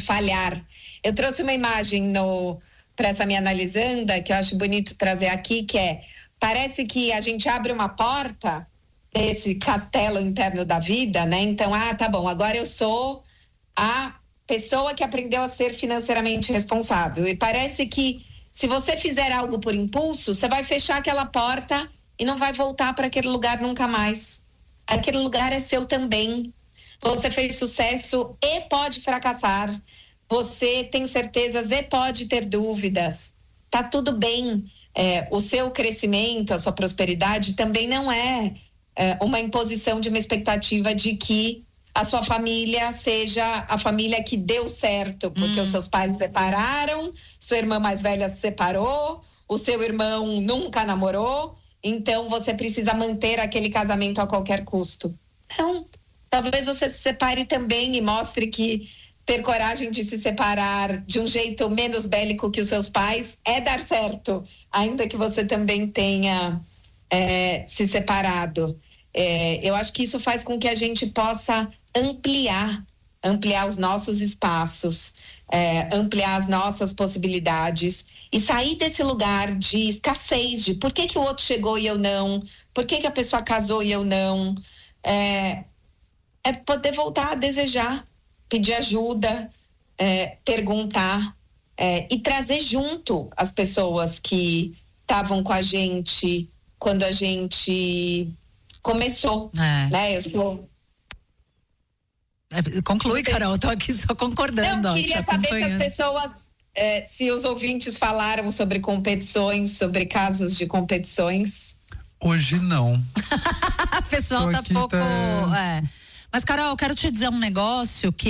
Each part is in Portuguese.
falhar. Eu trouxe uma imagem para essa minha analisanda, que eu acho bonito trazer aqui, que parece que a gente abre uma porta desse castelo interno da vida, né? Então, tá bom, agora eu sou a pessoa que aprendeu a ser financeiramente responsável. E parece que se você fizer algo por impulso, você vai fechar aquela porta e não vai voltar para aquele lugar nunca mais. Aquele lugar é seu também. Você fez sucesso e pode fracassar. Você tem certezas e pode ter dúvidas. Tá tudo bem. O seu crescimento, a sua prosperidade também não é uma imposição de uma expectativa de que a sua família seja a família que deu certo, porque os seus pais se separaram, sua irmã mais velha se separou, o seu irmão nunca namorou, então você precisa manter aquele casamento a qualquer custo. Não, talvez você se separe também e mostre que ter coragem de se separar de um jeito menos bélico que os seus pais é dar certo, ainda que você também tenha se separado. Eu acho que isso faz com que a gente possa ampliar os nossos espaços, ampliar as nossas possibilidades e sair desse lugar de escassez, de por que o outro chegou e eu não, por que a pessoa casou e eu não. É poder voltar a desejar, pedir ajuda, perguntar e trazer junto as pessoas que estavam com a gente quando a gente começou, né? Eu sou... Conclui, Carol, eu tô aqui só concordando. Eu queria saber se as pessoas, se os ouvintes falaram sobre competições, sobre casos de competições. Hoje não. O pessoal tá pouco... Mas, Carol, eu quero te dizer um negócio que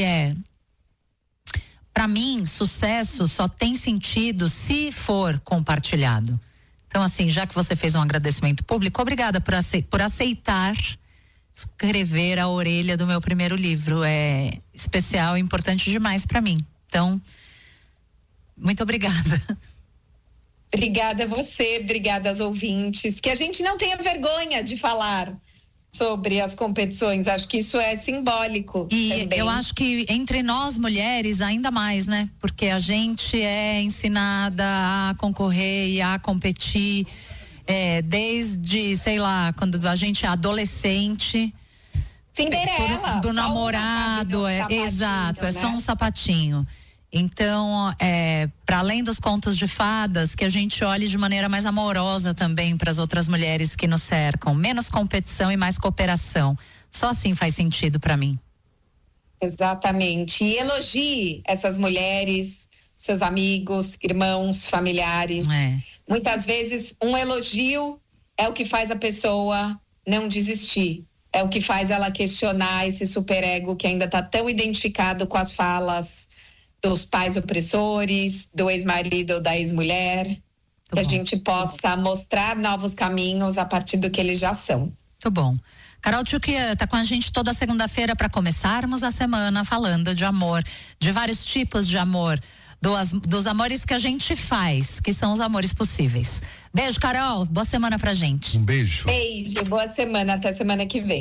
pra mim, sucesso só tem sentido se for compartilhado. Então, assim, já que você fez um agradecimento público, obrigada por aceitar escrever a orelha do meu primeiro livro. É especial e importante demais para mim. Então, muito obrigada. Obrigada a você, obrigada aos ouvintes. Que a gente não tenha vergonha de falar sobre as competições, acho que isso é simbólico. E também. Eu acho que entre nós mulheres ainda mais, né? Porque a gente é ensinada a concorrer e a competir desde, sei lá, quando a gente é adolescente. Cinderela. Do namorado, exato, né? É só um sapatinho. Então, para além dos contos de fadas, que a gente olhe de maneira mais amorosa também para as outras mulheres que nos cercam. Menos competição e mais cooperação. Só assim faz sentido para mim. Exatamente. E elogie essas mulheres, seus amigos, irmãos, familiares. Muitas vezes um elogio é o que faz a pessoa não desistir. É o que faz ela questionar esse superego que ainda está tão identificado com as falas dos pais opressores, do ex-marido ou da ex-mulher. Que a gente possa mostrar novos caminhos a partir do que eles já são. Muito bom. Carol Tchukia está com a gente toda segunda-feira para começarmos a semana falando de amor, de vários tipos de amor, dos amores que a gente faz, que são os amores possíveis. Beijo, Carol. Boa semana pra gente. Um beijo. Beijo, boa semana. Até semana que vem.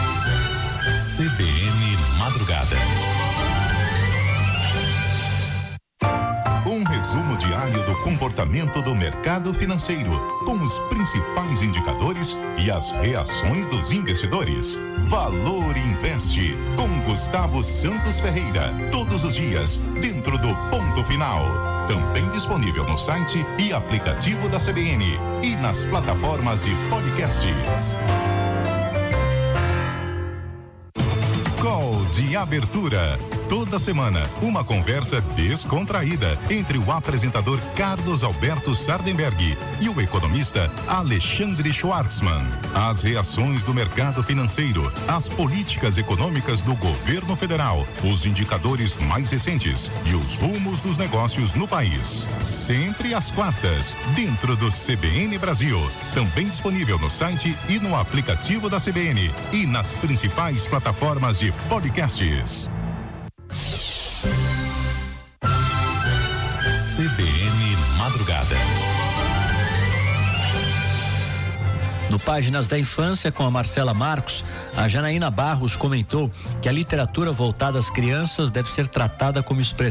CBN Madrugada. Um resumo diário do comportamento do mercado financeiro, com os principais indicadores e as reações dos investidores. Valor Investe, com Gustavo Santos Ferreira, todos os dias, dentro do Ponto Final. Também disponível no site e aplicativo da CBN e nas plataformas de podcasts. Call de abertura. Toda semana, uma conversa descontraída entre o apresentador Carlos Alberto Sardenberg e o economista Alexandre Schwartzman. As reações do mercado financeiro, as políticas econômicas do governo federal, os indicadores mais recentes e os rumos dos negócios no país. Sempre às quartas, dentro do CBN Brasil. Também disponível no site e no aplicativo da CBN e nas principais plataformas de podcasts. CBN Madrugada. No Páginas da Infância, com a Marcela Marcos, a Janaína Barros comentou que a literatura voltada às crianças deve ser tratada como expressão